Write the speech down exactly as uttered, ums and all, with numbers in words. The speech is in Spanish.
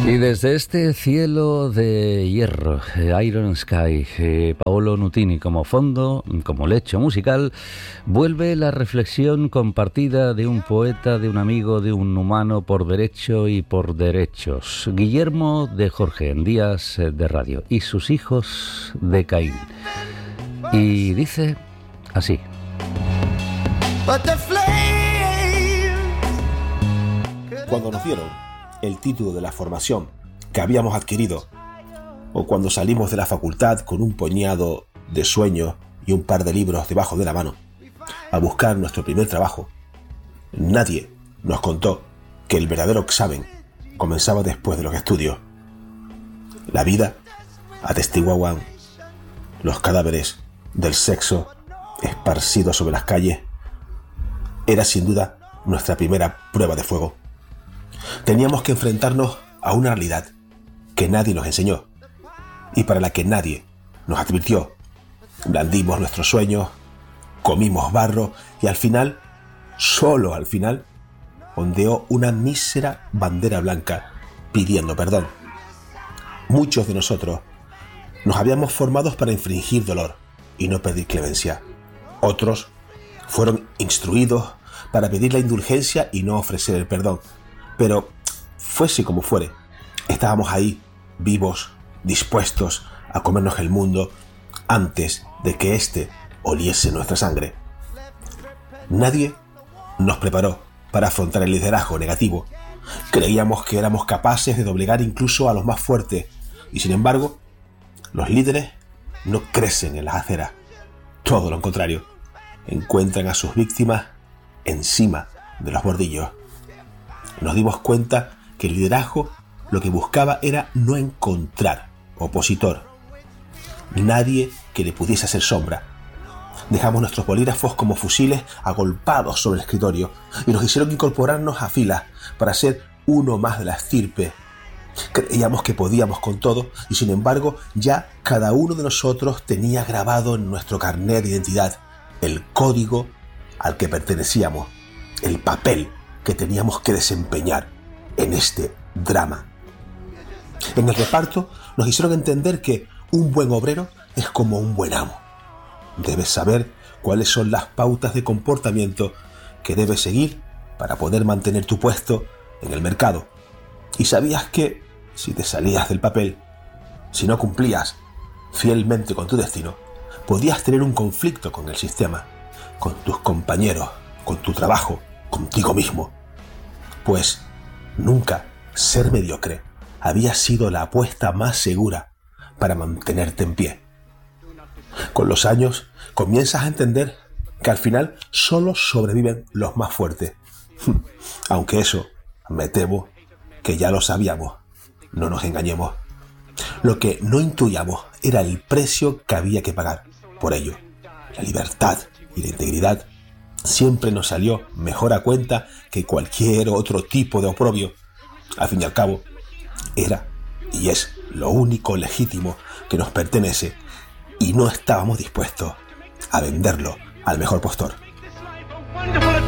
Y desde este cielo de hierro, eh, Iron Sky, eh, Paolo Nutini como fondo, como lecho musical, vuelve la reflexión compartida de un poeta, de un amigo, de un humano por derecho y por derechos. Guillermo de Jorge en Días de Radio y sus hijos de Caín. Y dice así. Cuando nos dieron el título de la formación que habíamos adquirido, o cuando salimos de la facultad con un puñado de sueños y un par de libros debajo de la mano a buscar nuestro primer trabajo, nadie nos contó que el verdadero examen comenzaba después de los estudios. La vida atestiguaban los cadáveres del sexo esparcidos sobre las calles. Era sin duda nuestra primera prueba de fuego. Teníamos que enfrentarnos a una realidad que nadie nos enseñó y para la que nadie nos advirtió. Blandimos nuestros sueños, comimos barro y al final, solo al final, ondeó una mísera bandera blanca pidiendo perdón. Muchos de nosotros nos habíamos formado para infringir dolor y no pedir clemencia. Otros fueron instruidos para pedir la indulgencia y no ofrecer el perdón. Pero, fuese como fuere, estábamos ahí, vivos, dispuestos a comernos el mundo antes de que éste oliese nuestra sangre. Nadie nos preparó para afrontar el liderazgo negativo. Creíamos que éramos capaces de doblegar incluso a los más fuertes, y sin embargo, los líderes no crecen en las aceras. Todo lo contrario, encuentran a sus víctimas encima de los bordillos. Nos dimos cuenta que el liderazgo lo que buscaba era no encontrar opositor, nadie que le pudiese hacer sombra. Dejamos nuestros bolígrafos como fusiles agolpados sobre el escritorio y nos hicieron incorporarnos a filas para ser uno más de la estirpe. Creíamos que podíamos con todo y sin embargo ya cada uno de nosotros tenía grabado en nuestro carnet de identidad el código al que pertenecíamos, el papel que teníamos que desempeñar en este drama. En el reparto nos hicieron entender que un buen obrero es como un buen amo. Debes saber cuáles son las pautas de comportamiento que debes seguir para poder mantener tu puesto en el mercado. Y sabías que si te salías del papel, si no cumplías fielmente con tu destino, podías tener un conflicto con el sistema, con tus compañeros, con tu trabajo, contigo mismo. Pues nunca ser mediocre había sido la apuesta más segura para mantenerte en pie. Con los años comienzas a entender que al final solo sobreviven los más fuertes. Aunque eso, me temo que ya lo sabíamos, no nos engañemos. Lo que no intuíamos era el precio que había que pagar por ello. La libertad y la integridad siempre nos salió mejor a cuenta que cualquier otro tipo de oprobio. Al fin y al cabo, era y es lo único legítimo que nos pertenece y no estábamos dispuestos a venderlo al mejor postor.